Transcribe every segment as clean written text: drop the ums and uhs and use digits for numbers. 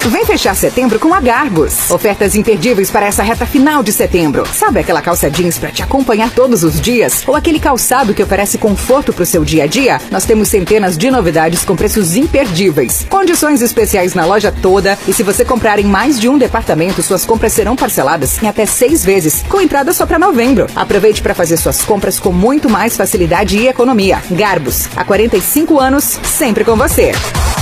Vem fechar setembro com a Garbus. Ofertas imperdíveis para essa reta final de setembro. Sabe aquela calça jeans para te acompanhar todos os dias? Ou aquele calçado que oferece conforto para o seu dia a dia? Nós temos centenas de novidades com preços imperdíveis. Condições especiais na loja toda. E se você comprar em mais de um departamento, suas compras serão parceladas em até 6 vezes, com entrada só para novembro. Aproveite para fazer suas compras com muito mais facilidade e economia. Garbus, há 45 anos, sempre com você.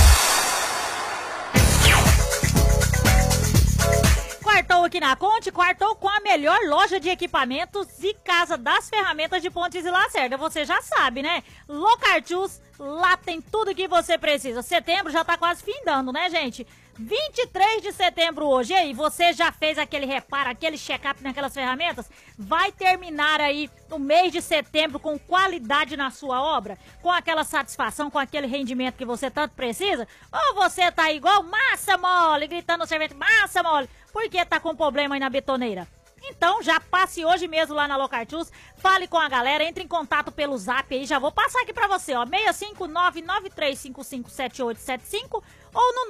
Quartou aqui na Conte, quartou com a melhor loja de equipamentos e casa das ferramentas de Pontes e Lacerda. Você já sabe, né? Locartus, lá tem tudo que você precisa. Setembro já tá quase findando, né, gente? 23 de setembro hoje. E aí, você já fez aquele reparo, aquele check-up naquelas ferramentas? Vai terminar aí o mês de setembro com qualidade na sua obra? Com aquela satisfação, com aquele rendimento que você tanto precisa? Ou você tá igual massa mole, gritando no servente, massa mole, porque tá com problema aí na betoneira? Então já passe hoje mesmo lá na Locartus, fale com a galera, entre em contato pelo zap aí, já vou passar aqui pra você, ó, 65993557875 ou no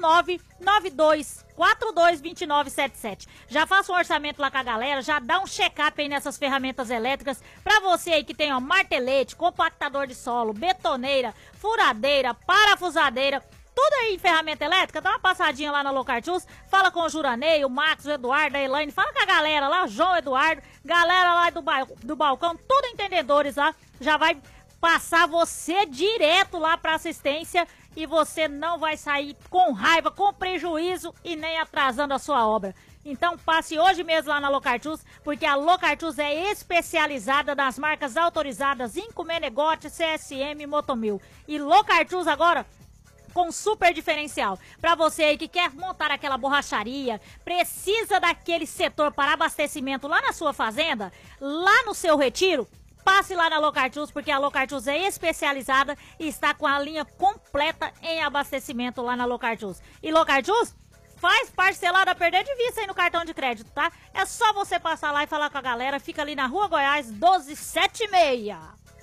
992422977. Já faça um orçamento lá com a galera, já dá um check-up aí nessas ferramentas elétricas pra você aí que tem, ó, martelete, compactador de solo, betoneira, furadeira, parafusadeira, tudo aí em ferramenta elétrica. Dá uma passadinha lá na Locartus, fala com o Juranei, o Max, o Eduardo, a Elaine, fala com a galera lá, o João Eduardo, galera lá do balcão, tudo entendedores lá, já vai passar você direto lá pra assistência e você não vai sair com raiva, com prejuízo e nem atrasando a sua obra. Então passe hoje mesmo lá na Locartus, porque a Locartus é especializada nas marcas autorizadas Inco, Menegote, CSM e Motomil. E Locartus agora com super diferencial. Pra você aí que quer montar aquela borracharia, precisa daquele setor para abastecimento lá na sua fazenda, lá no seu retiro, passe lá na Locartus, porque a Locartus é especializada e está com a linha completa em abastecimento lá na Locartus. E Locartus faz parcelada a perder de vista aí no cartão de crédito, tá? É só você passar lá e falar com a galera, fica ali na Rua Goiás 1276.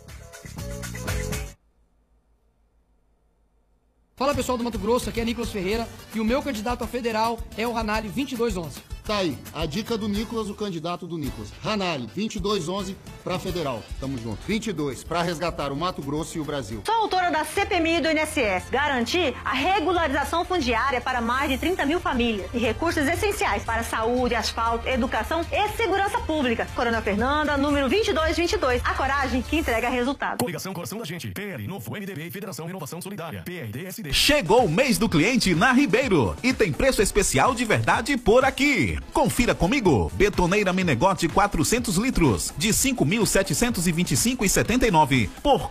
Fala pessoal do Mato Grosso, aqui é Nicolas Ferreira e o meu candidato a federal é o Ranalli 2211. Tá aí, a dica do Nicolas, o candidato do Nicolas. Ranalli 2211 pra federal. Tamo junto. 22 pra resgatar o Mato Grosso e o Brasil. Sou autora da CPMI do INSS. Garantir a regularização fundiária para mais de 30 mil famílias e recursos essenciais para saúde, asfalto, educação e segurança pública. Coronel Fernanda, número 2222. A coragem que entrega resultado. Coligação Coração da Gente. PL, Novo MDB e Federação Renovação Solidária. PRDSD. Chegou o mês do cliente na Ribeiro e tem preço especial de verdade por aqui. Confira comigo. Betoneira Menegote 400 litros de 5.725,79 por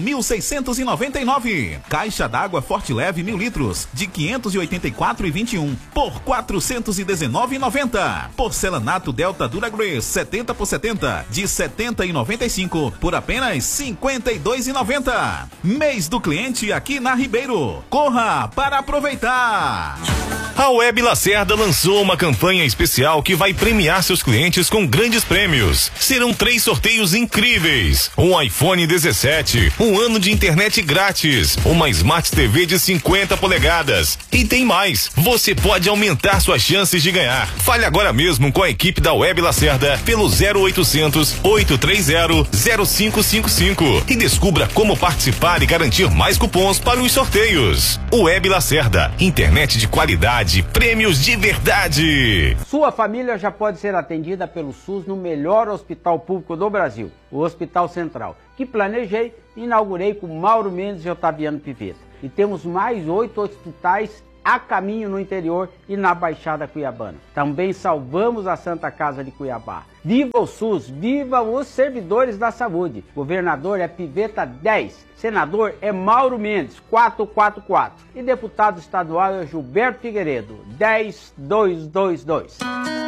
4.699. Caixa d'água Forte Leve 1.000 litros de 584,21 por 419,90. Porcelanato Delta Duragrace 70 por 70 de 70,95 por apenas 52,90. Mês do cliente aqui na Ribeiro. Corra para aproveitar! A Web Lacerda lançou uma campanha especial que vai premiar seus clientes com grandes prêmios. Serão 3 sorteios incríveis: um iPhone 17, um ano de internet grátis, uma Smart TV de 50 polegadas. E tem mais, você pode aumentar suas chances de ganhar. Fale agora mesmo com a equipe da Web Lacerda pelo 0800 830 0555 e descubra como participar e garantir mais cupons para os sorteios. Web Lacerda, internet de qualidade, prêmios de verdade. Sua família já pode ser atendida pelo SUS no melhor hospital público do Brasil, o Hospital Central, que planejei e inaugurei com Mauro Mendes e Otaviano Pivetta. E temos mais 8 hospitais a caminho no interior e na Baixada Cuiabana. Também salvamos a Santa Casa de Cuiabá. Viva o SUS, viva os servidores da saúde. Governador é Pivetta 10, senador é Mauro Mendes 444 e deputado estadual é Gilberto Figueiredo 10222.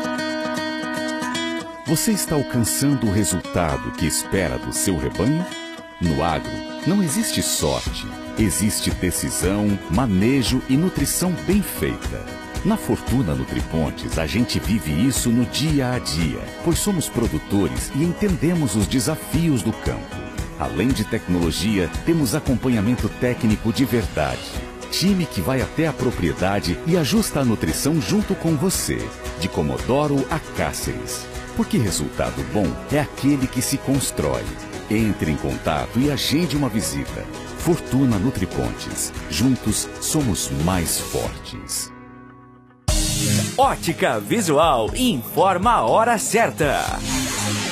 Você está alcançando o resultado que espera do seu rebanho? No agro, não existe sorte, existe decisão, manejo e nutrição bem feita. Na Fortuna Nutripontes, a gente vive isso no dia a dia, pois somos produtores e entendemos os desafios do campo. Além de tecnologia, temos acompanhamento técnico de verdade. time que vai até a propriedade e ajusta a nutrição junto com você. De Comodoro a Cáceres. Porque resultado bom é aquele que se constrói. Entre em contato e agende uma visita. Fortuna Nutripontes. Juntos somos mais fortes. Ótica Visual informa a hora certa.